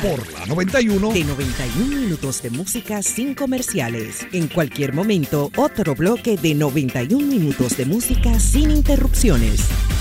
Por la 91. De 91 minutos de música sin comerciales. En cualquier momento, otro bloque de 91 minutos de música sin interrupciones.